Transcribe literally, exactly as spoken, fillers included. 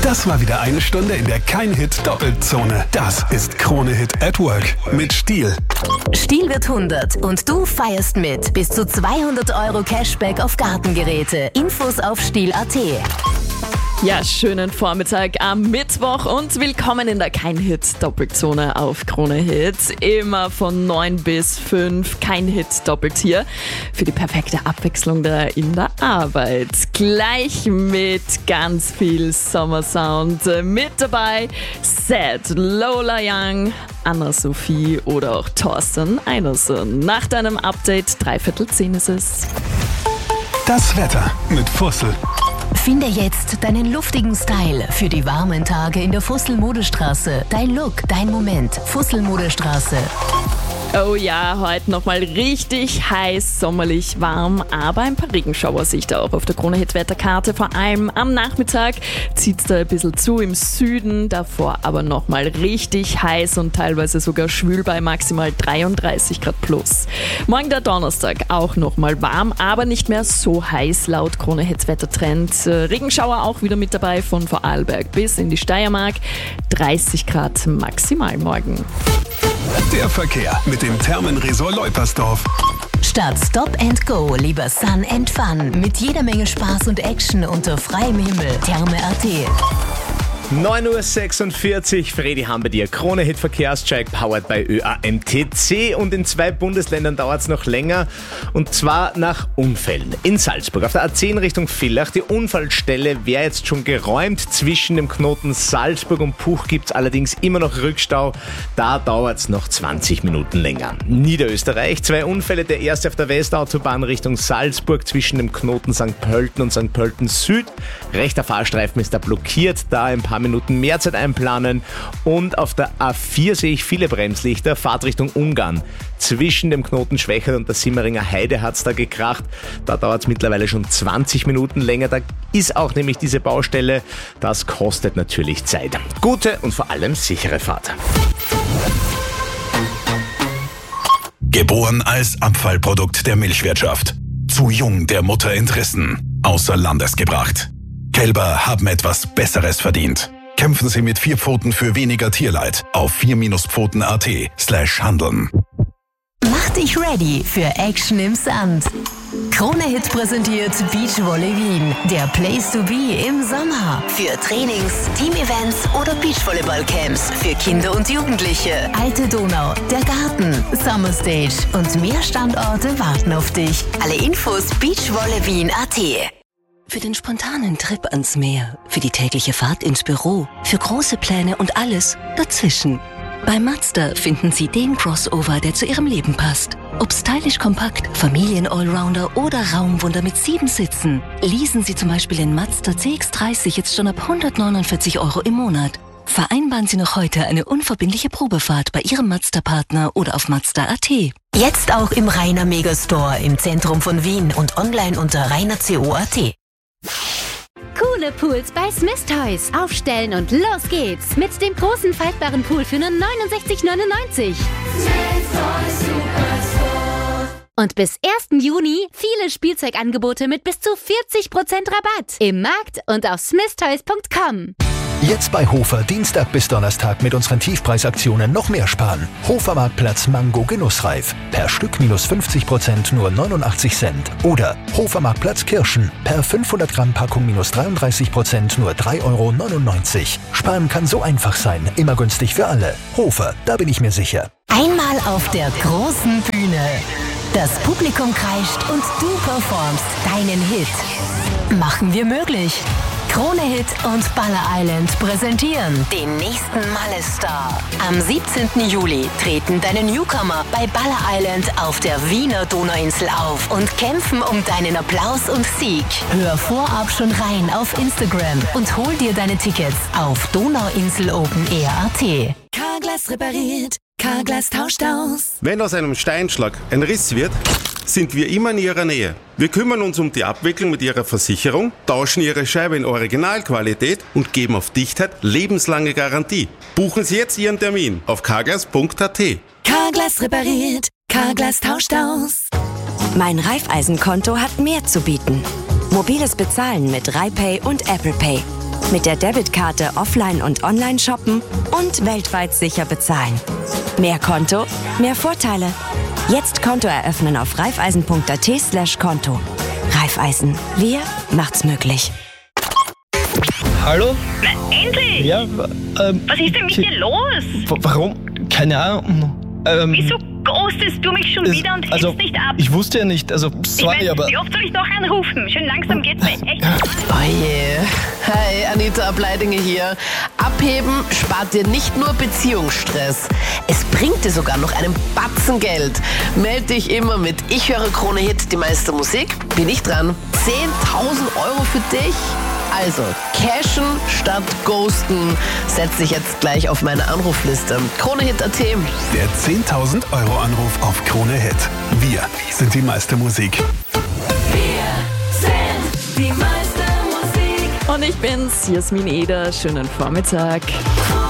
Das war wieder eine Stunde in der Kein-Hit-Doppelzone. Das ist Krone Hit at Work mit Stihl. Stihl wird hundert und du feierst mit. Bis zu zweihundert Euro Cashback auf Gartengeräte. Infos auf stihl punkt at. Ja, schönen Vormittag am Mittwoch und willkommen in der Kein-Hit-Doppelzone auf Krone Hit. Immer von neun bis fünf Kein-Hit-Doppeltier für die perfekte Abwechslung da in der Arbeit. Gleich mit ganz viel Sommersound mit dabei. Sad, Lola Young, Anna-Sophie oder auch Thorsten Einerson. Nach deinem Update, dreiviertel zehn ist es. Das Wetter mit Fussel. Finde jetzt deinen luftigen Style für die warmen Tage in der Fussel-Modestraße. Dein Look, dein Moment. Fussel-Modestraße. Oh ja, heute nochmal richtig heiß, sommerlich warm, aber ein paar Regenschauer sehe ich da auch auf der Krone Hit Wetterkarte. Vor allem am Nachmittag zieht es da ein bisschen zu im Süden, davor aber nochmal richtig heiß und teilweise sogar schwül bei maximal dreiunddreißig Grad plus. Morgen der Donnerstag auch nochmal warm, aber nicht mehr so heiß laut Krone Hit Wettertrend. Regenschauer auch wieder mit dabei von Vorarlberg bis in die Steiermark, dreißig Grad maximal morgen. Der Verkehr mit dem Thermenresort Leupersdorf. Statt Stop and Go lieber Sun and Fun. Mit jeder Menge Spaß und Action unter freiem Himmel. Therme punkt at. neun Uhr sechsundvierzig, Fredi haben bei dir. Krone Hit Verkehrscheck, powered by Ö A M T C. Und in zwei Bundesländern dauert es noch länger. Und zwar nach Unfällen. In Salzburg, auf der A zehn Richtung Villach. Die Unfallstelle wäre jetzt schon geräumt. Zwischen dem Knoten Salzburg und Puch gibt es allerdings immer noch Rückstau. Da dauert es noch zwanzig Minuten länger. Niederösterreich, zwei Unfälle. Der erste auf der Westautobahn Richtung Salzburg zwischen dem Knoten Sankt Pölten und Sankt Pölten Süd. Rechter Fahrstreifen ist da blockiert. Da ein paar Minuten mehr Zeit einplanen. Und auf der A vier sehe ich viele Bremslichter, Fahrtrichtung Ungarn. Zwischen dem Knoten Schwächert und der Simmeringer Heide hat es da gekracht. Da dauert es mittlerweile schon zwanzig Minuten länger. Da ist auch nämlich diese Baustelle. Das kostet natürlich Zeit. Gute und vor allem sichere Fahrt. Geboren als Abfallprodukt der Milchwirtschaft. Zu jung der Mutter entrissen. Außer Landes gebracht. Kälber haben etwas Besseres verdient. Kämpfen Sie mit vier Pfoten für weniger Tierleid auf vier Pfoten punkt at slash handeln. Mach dich ready für Action im Sand. Krone Hit präsentiert Beachvolley Wien, der Place to be im Sommer. Für Trainings, Teamevents oder Beachvolleyballcamps für Kinder und Jugendliche. Alte Donau, der Garten, Summer Stage und mehr Standorte warten auf dich. Alle Infos beachvolley wien punkt at. Für den spontanen Trip ans Meer, für die tägliche Fahrt ins Büro, für große Pläne und alles dazwischen. Bei Mazda finden Sie den Crossover, der zu Ihrem Leben passt. Ob stylisch kompakt, Familien-Allrounder oder Raumwunder mit sieben Sitzen. Leasen Sie zum Beispiel den Mazda C X dreißig jetzt schon ab hundertneunundvierzig Euro im Monat. Vereinbaren Sie noch heute eine unverbindliche Probefahrt bei Ihrem Mazda-Partner oder auf mazda punkt at. Jetzt auch im Rainer Megastore im Zentrum von Wien und online unter rainer punkt co punkt at. Coole Pools bei Smith Toys. Aufstellen und los geht's. Mit dem großen faltbaren Pool für nur neunundsechzig neunundneunzig. Und bis ersten Juni viele Spielzeugangebote mit bis zu vierzig Prozent Rabatt. Im Markt und auf smith toys punkt com. Jetzt bei Hofer Dienstag bis Donnerstag mit unseren Tiefpreisaktionen noch mehr sparen. Hofer Marktplatz Mango Genussreif. Per Stück minus fünfzig Prozent nur neunundachtzig Cent. Oder Hofer Marktplatz Kirschen. Per fünfhundert Gramm Packung minus dreiunddreißig Prozent nur drei Euro neunundneunzig. Sparen kann so einfach sein. Immer günstig für alle. Hofer, da bin ich mir sicher. Einmal auf der großen Bühne. Das Publikum kreischt und du performst deinen Hit. Machen wir möglich. Krone Hit und Baller Island präsentieren den nächsten Malle-Star. Am siebzehnten Juli treten deine Newcomer bei Baller Island auf der Wiener Donauinsel auf und kämpfen um deinen Applaus und Sieg. Hör vorab schon rein auf Instagram und hol dir deine Tickets auf donauinselopenair punkt at. Carglass repariert, Carglass tauscht aus. Wenn aus einem Steinschlag ein Riss wird, sind wir immer in Ihrer Nähe. Wir kümmern uns um die Abwicklung mit Ihrer Versicherung, tauschen Ihre Scheibe in Originalqualität und geben auf Dichtheit lebenslange Garantie. Buchen Sie jetzt Ihren Termin auf carglass punkt at. Carglass repariert, Carglass tauscht aus. Mein Raiffeisenkonto hat mehr zu bieten. Mobiles Bezahlen mit RaiPay und Apple Pay. mit der Debitkarte offline und online shoppen und weltweit sicher bezahlen. Mehr Konto, mehr Vorteile. Jetzt Konto eröffnen auf raiffeisen.at slash Konto. Raiffeisen, wir macht's möglich. Hallo? Na, endlich! Ja, ähm, Was ist denn mit Sie, dir los? w- warum? Keine Ahnung. Ähm, Wieso ghostest du mich schon es- wieder und hältst also, nicht ab? ich wusste ja nicht, also sorry, ich mein, aber... wie oft soll ich noch anrufen? Schon langsam geht's mir echt. Oje. Hi, Anita Ableidinger hier. Abheben spart dir nicht nur Beziehungsstress. Es bringt dir sogar noch einen Batzen Geld. Meld dich immer mit Ich höre Krone Hit, die meiste Musik. Bin ich dran. zehntausend Euro für dich? Also, cashen statt ghosten. Setz dich jetzt gleich auf meine Anrufliste. Kronehit Punkt at. Der zehntausend Euro Anruf auf Krone Hit. Wir sind die meiste Musik. Und ich bin's, Jasmin Eder. Schönen Vormittag.